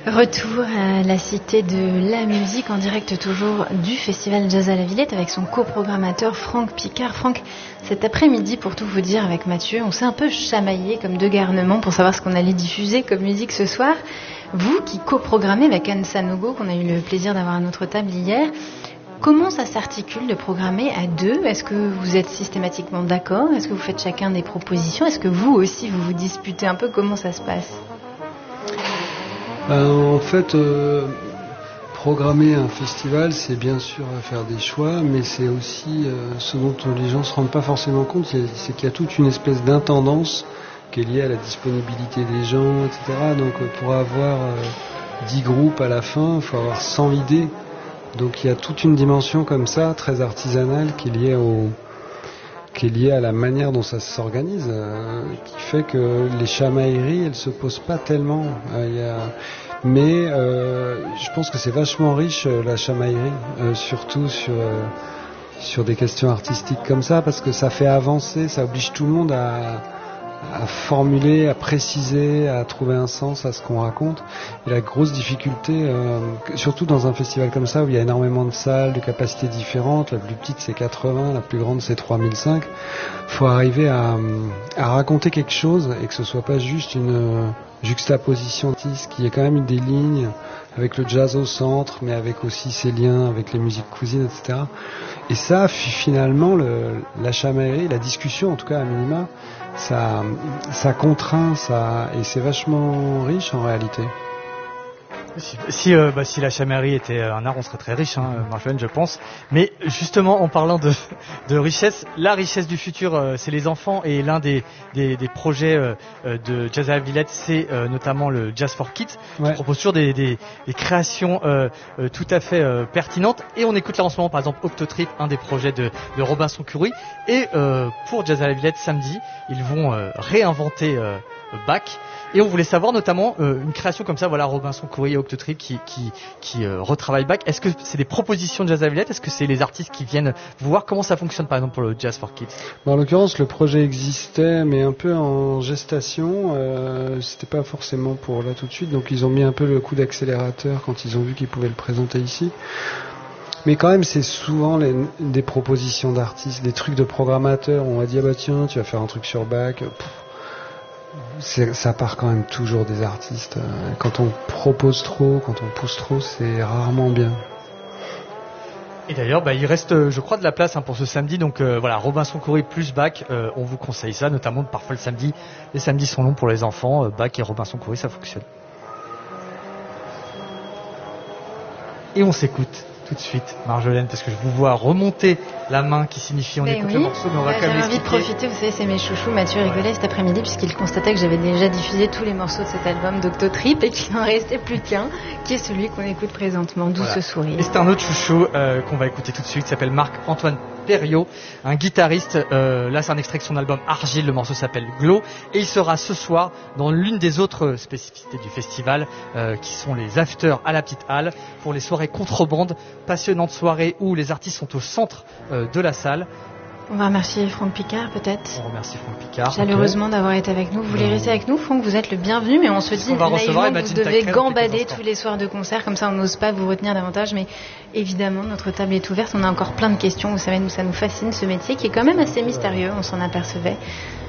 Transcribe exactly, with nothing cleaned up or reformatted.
Retour à la Cité de la Musique, en direct toujours du Festival Jazz à la Villette avec son coprogrammateur Franck Picard. Franck, cet après-midi, pour tout vous dire, avec Mathieu, on s'est un peu chamaillé comme deux garnements pour savoir ce qu'on allait diffuser comme musique ce soir. Vous qui coprogrammez avec Anne Sanogo, qu'on a eu le plaisir d'avoir à notre table hier, comment ça s'articule de programmer à deux? Est-ce que vous êtes systématiquement d'accord? Est-ce que vous faites chacun des propositions? Est-ce que vous aussi, vous vous disputez un peu? Comment ça se passe? Euh, en fait, euh, programmer un festival, c'est bien sûr faire des choix, mais c'est aussi euh, ce dont les gens ne se rendent pas forcément compte, c'est, c'est qu'il y a toute une espèce d'intendance qui est liée à la disponibilité des gens, et cetera. Donc pour avoir euh, dix groupes à la fin, il faut avoir cent idées. Donc il y a toute une dimension comme ça, très artisanale, qui est liée au... qui est lié à la manière dont ça s'organise, euh, qui fait que les chamailleries, elles se posent pas tellement. Euh, y a... Mais euh, je pense que c'est vachement riche, euh, la chamaillerie, euh, surtout sur, euh, sur des questions artistiques comme ça, parce que ça fait avancer, ça oblige tout le monde à, à formuler, à préciser, à trouver un sens à ce qu'on raconte. Et la grosse difficulté, euh, surtout dans un festival comme ça où il y a énormément de salles, de capacités différentes, la plus petite c'est quatre-vingts, la plus grande c'est trois mille cinq, faut arriver à, à raconter quelque chose et que ce soit pas juste une juxtaposition artistique, qu'il y ait quand même des lignes avec le jazz au centre, mais avec aussi ses liens avec les musiques cousines, et cetera. Et ça, finalement, le, la chamaillerie, la discussion, en tout cas à minima, ça, ça contraint, ça, et c'est vachement riche en réalité. Si, si, euh, bah, si la chamaillerie était un art, on serait très riche, hein, Marjolaine, je pense. Mais justement, en parlant de, de richesse, la richesse du futur, euh, c'est les enfants. Et l'un des, des, des projets euh, de Jazz à la Villette, c'est euh, notamment le Jazz for Kids, ouais, qui propose toujours des, des, des créations euh, euh, tout à fait euh, pertinentes. Et on écoute là en ce moment, par exemple, Octotrip, un des projets de, de Robinson Curry. Et euh, pour Jazz à la Villette, samedi, ils vont euh, réinventer euh, Bach. Et on voulait savoir notamment euh, une création comme ça, voilà, Robinson Curry et Octotrip qui, qui, qui euh, retravaille Bach. Est-ce que c'est des propositions de Jazz à la Villette? Est-ce que c'est les artistes qui viennent voir comment ça fonctionne par exemple pour le Jazz for Kids? Bon, en l'occurrence, le projet existait, mais un peu en gestation. Euh, c'était pas forcément pour là tout de suite, donc ils ont mis un peu le coup d'accélérateur quand ils ont vu qu'ils pouvaient le présenter ici. Mais quand même, c'est souvent les, des propositions d'artistes, des trucs de programmateurs. On a dit, ah bah tiens, tu vas faire un truc sur Bach. Pff, c'est, ça part quand même toujours des artistes. Quand on propose trop, quand on pousse trop, c'est rarement bien. Et d'ailleurs, bah, il reste, je crois, de la place hein, pour ce samedi. Donc euh, voilà, Robinson Curry plus Bach, euh, on vous conseille ça, notamment parfois le samedi. Les samedis sont longs pour les enfants. Euh, Bach et Robinson Curry, ça fonctionne. Et on s'écoute tout de suite, Marjolaine, parce que je vous vois remonter la main qui signifie on mais écoute oui. le morceau, mais on va bah, quand même l'expliquer. J'avais envie de profiter, vous savez, c'est mes chouchous. Mathieu rigolait cet après-midi puisqu'il constatait que j'avais déjà diffusé tous les morceaux de cet album d'Octotrip et qu'il n'en restait plus qu'un, qui est celui qu'on écoute présentement, D'où voilà. ce sourire. Et c'est un autre chouchou euh, qu'on va écouter tout de suite, qui s'appelle Marc-Antoine Perriot, un guitariste. Euh, là, c'est un extrait de son album Argile. Le morceau s'appelle Glow et il sera ce soir dans l'une des autres spécificités du festival, euh, qui sont les afters à la petite halle pour les soirées contrebande, passionnantes soirées où les artistes sont au centre euh, de la salle. On va remercier Franck Picard peut-être. On remercie Franck Picard. Chaleureusement okay. d'avoir été avec nous. Vous voulez rester avec nous, Franck? Vous êtes le bienvenu, mais on se dit naïvement que vous devez gambader tous les soirs de concert, comme ça on n'ose pas vous retenir davantage. Mais évidemment, notre table est ouverte. On a encore plein de questions. Vous savez, nous ça nous fascine ce métier qui est quand même assez mystérieux. On s'en apercevait.